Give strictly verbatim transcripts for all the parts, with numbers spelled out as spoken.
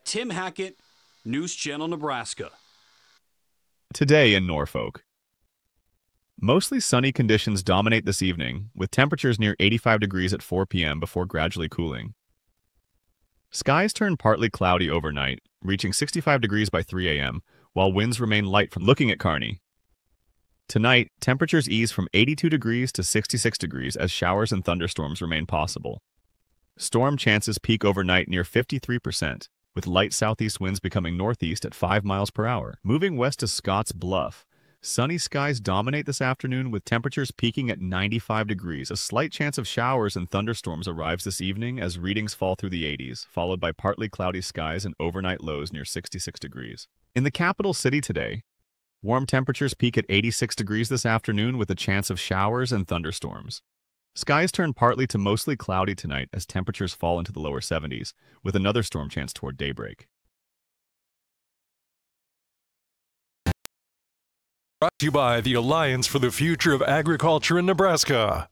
Tim Hackett, News Channel, Nebraska. Today in Norfolk. Mostly sunny conditions dominate this evening, with temperatures near eighty-five degrees at four p m before gradually cooling. Skies turn partly cloudy overnight, reaching sixty-five degrees by three a m, while winds remain light from looking at Kearney. Tonight, temperatures ease from eighty-two degrees to sixty-six degrees as showers and thunderstorms remain possible. Storm chances peak overnight near fifty-three percent, with light southeast winds becoming northeast at five miles per hour. Moving west to Scotts Bluff, sunny skies dominate this afternoon with temperatures peaking at ninety-five degrees. A slight chance of showers and thunderstorms arrives this evening as readings fall through the eighties, followed by partly cloudy skies and overnight lows near sixty-six degrees. In the capital city today, warm temperatures peak at eighty-six degrees this afternoon with a chance of showers and thunderstorms. Skies turn partly to mostly cloudy tonight as temperatures fall into the lower seventies, with another storm chance toward daybreak. Brought to you by the Alliance for the Future of Agriculture in Nebraska.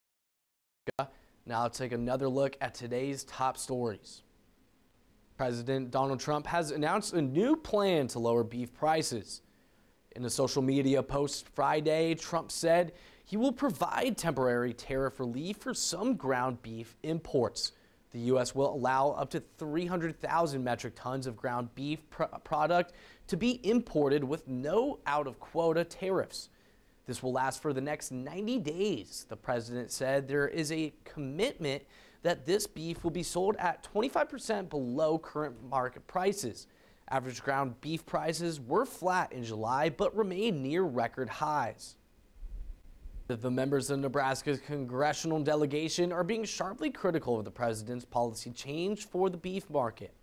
Now let's take another look at today's top stories. President Donald Trump has announced a new plan to lower beef prices. In a social media post Friday, Trump said he will provide temporary tariff relief for some ground beef imports. The U S will allow up to three hundred thousand metric tons of ground beef pr- product to be imported with no out-of-quota tariffs. This will last for the next ninety days. The president said there is a commitment that this beef will be sold at twenty-five percent below current market prices. Average ground beef prices were flat in July, but remain near record highs. The members of Nebraska's congressional delegation are being sharply critical of the president's policy change for the beef market.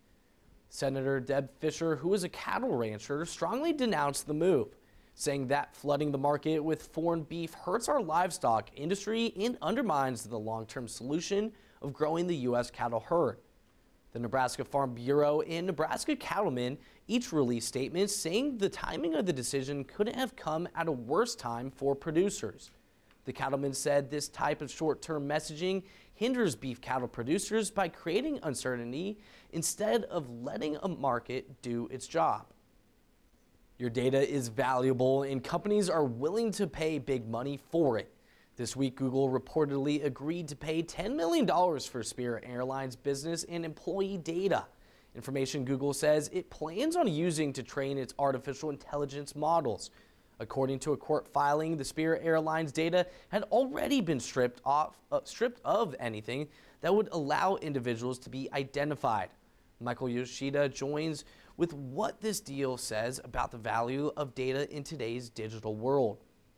Senator Deb Fischer, who is a cattle rancher, strongly denounced the move, saying that flooding the market with foreign beef hurts our livestock industry and undermines the long-term solution of growing the U S cattle herd. The Nebraska Farm Bureau and Nebraska Cattlemen each released statements saying the timing of the decision couldn't have come at a worse time for producers. The cattlemen said this type of short-term messaging hinders beef cattle producers by creating uncertainty instead of letting a market do its job. Your data is valuable and companies are willing to pay big money for it. This week, Google reportedly agreed to pay ten million dollars for Spirit Airlines business and employee data. Information Google says it plans on using to train its artificial intelligence models. According to a court filing, the Spirit Airlines data had already been stripped off, uh, stripped of anything that would allow individuals to be identified. Michael Yoshida joins with what this deal says about the value of data in today's digital world.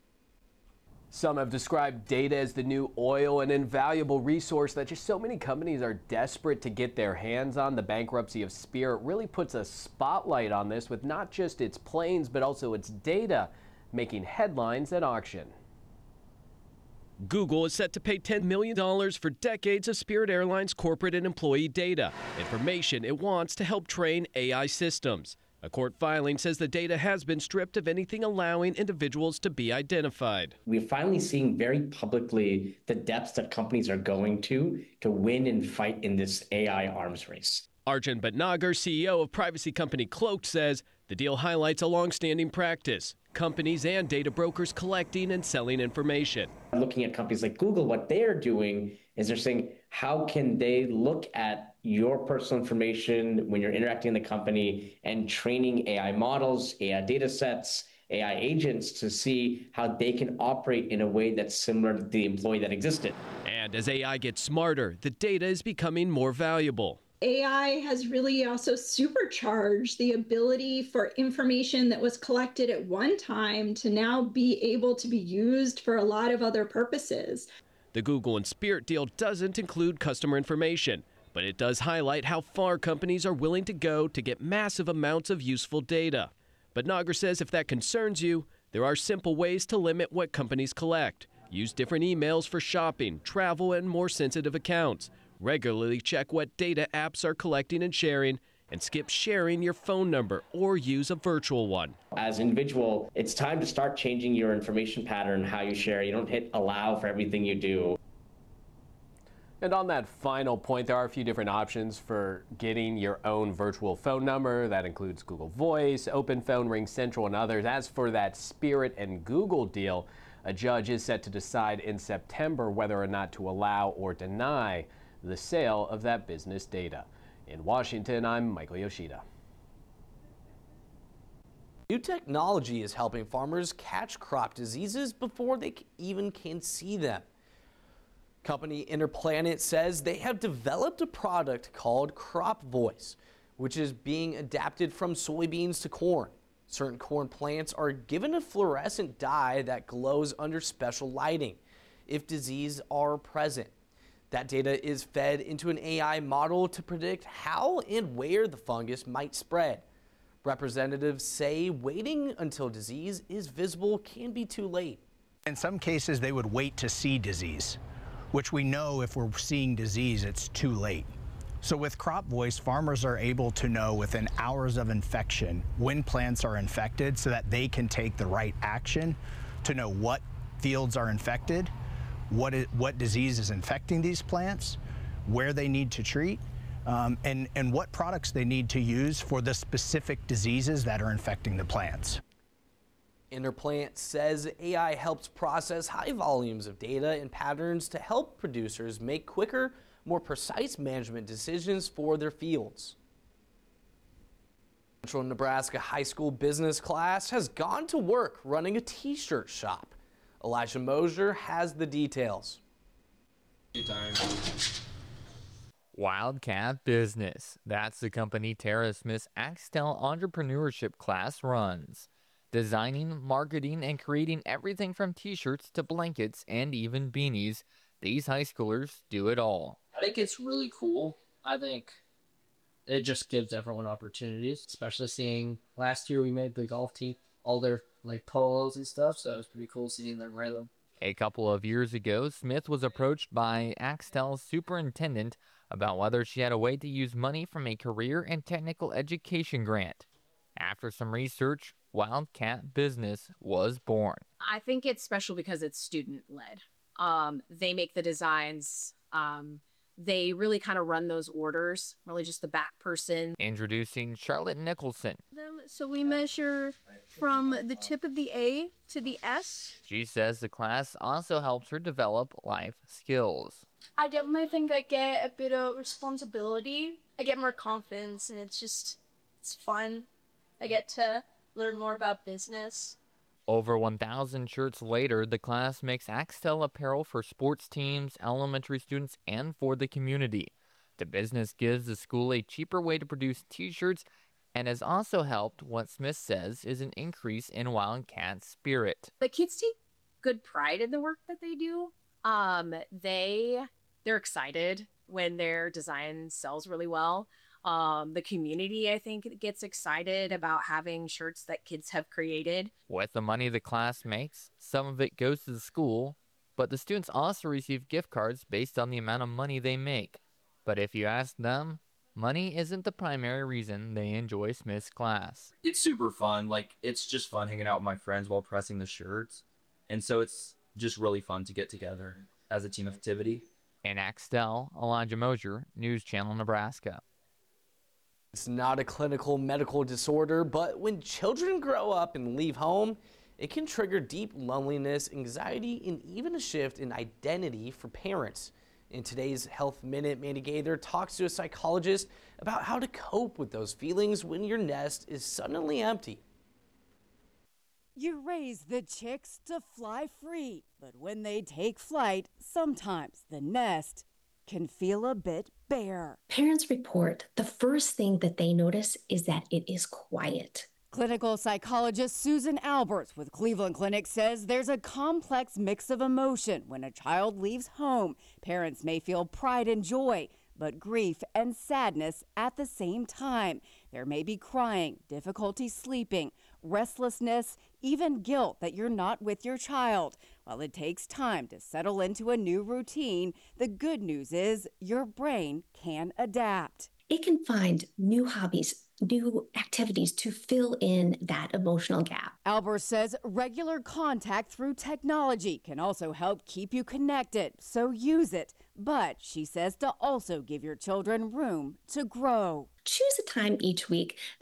Some have described data as the new oil, an invaluable resource that just so many companies are desperate to get their hands on. The bankruptcy of Spirit really puts a spotlight on this, with not just its planes, but also its data making headlines at auction. Google is set to pay ten million dollars for decades of Spirit Airlines corporate and employee data, information it wants to help train A I systems. A court filing says the data has been stripped of anything allowing individuals to be identified. We're finally seeing very publicly the depths that companies are going to to win and fight in this A I arms race. Arjun Bhatnagar, C E O of privacy company Cloaked, says the deal highlights a long-standing practice: companies and data brokers collecting and selling information. Looking at companies like Google, what they're doing is they're saying, how can they look at your personal information when you're interacting in the company and training A I models, A I data sets, A I agents to see how they can operate in a way that's similar to the employee that existed. And as A I gets smarter, the data is becoming more valuable. A I has really also supercharged the ability for information that was collected at one time to now be able to be used for a lot of other purposes. The Google and Spirit deal doesn't include customer information, but it does highlight how far companies are willing to go to get massive amounts of useful data. But Nagar says if that concerns you, there are simple ways to limit what companies collect. Use different emails for shopping, travel, and more sensitive accounts. Regularly check what data apps are collecting and sharing, and skip sharing your phone number or use a virtual one. As an individual, it's time to start changing your information pattern, how you share. You don't hit allow for everything you do. And on that final point, there are a few different options for getting your own virtual phone number. That includes Google Voice, OpenPhone, RingCentral, and others. As for that Spirit and Google deal, a judge is set to decide in September whether or not to allow or deny the sale of that business data. In Washington, I'm Michael Yoshida. New technology is helping farmers catch crop diseases before they even can see them. Company Interplanet says they have developed a product called Crop Voice, which is being adapted from soybeans to corn. Certain corn plants are given a fluorescent dye that glows under special lighting if disease are present. That data is fed into an A I model to predict how and where the fungus might spread. Representatives say waiting until disease is visible can be too late. In some cases, they would wait to see disease, which we know if we're seeing disease, it's too late. So with Crop Voice, farmers are able to know within hours of infection when plants are infected so that they can take the right action to know what fields are infected, what, is, what disease is infecting these plants, where they need to treat, um, and, and what products they need to use for the specific diseases that are infecting the plants. Interplant says A I helps process high volumes of data and patterns to help producers make quicker, more precise management decisions for their fields. Central Nebraska high school business class has gone to work running a t-shirt shop. Elijah Mosier has the details. Wildcat Business. That's the company Tara Smith's Axtel entrepreneurship class runs. Designing, marketing, and creating everything from t-shirts to blankets and even beanies, these high schoolers do it all. I think it's really cool. I think it just gives everyone opportunities, especially seeing last year we made the golf team all their like polos and stuff, so it was pretty cool seeing them wear them. A couple of years ago, Smith was approached by Axtel's superintendent about whether she had a way to use money from a career and technical education grant. After some research, Wildcat Business was born. I think it's special because it's student-led. Um, they make the designs. Um, they really kind of run those orders, really just the back person. Introducing Charlotte Nicholson. So we measure from the tip of the A to the S. She says the class also helps her develop life skills. I definitely think I get a bit of responsibility. I get more confidence, and it's just, it's fun. I get to learn more about business. Over one thousand shirts later, the class makes Axtel apparel for sports teams, elementary students, and for the community. The business gives the school a cheaper way to produce t-shirts and has also helped what Smith says is an increase in Wildcat spirit. The kids take good pride in the work that they do. Um, they, they're excited when their design sells really well. Um, the community, I think, gets excited about having shirts that kids have created. With the money the class makes, some of it goes to the school, but the students also receive gift cards based on the amount of money they make. But if you ask them, money isn't the primary reason they enjoy Smith's class. It's super fun. Like, it's just fun hanging out with my friends while pressing the shirts. And so it's just really fun to get together as a team activity. In Axtel, Elijah Mosier, News Channel, Nebraska. It's not a clinical medical disorder, but when children grow up and leave home, it can trigger deep loneliness, anxiety, and even a shift in identity for parents. In today's Health Minute, Mandy Gaither talks to a psychologist about how to cope with those feelings when your nest is suddenly empty. You raise the chicks to fly free, but when they take flight, sometimes the nest can feel a bit bare. Parents report the first thing that they notice is that it is quiet. Clinical psychologist Susan Alberts with Cleveland Clinic says there's a complex mix of emotion when a child leaves home. Parents may feel pride and joy, but grief and sadness at the same time. There may be crying, difficulty sleeping, restlessness, even guilt that you're not with your child. While it takes time to settle into a new routine, the good news is your brain can adapt. It can find new hobbies, new activities to fill in that emotional gap. Albert says regular contact through technology can also help keep you connected, so use it. But she says to also give your children room to grow. Choose a time each week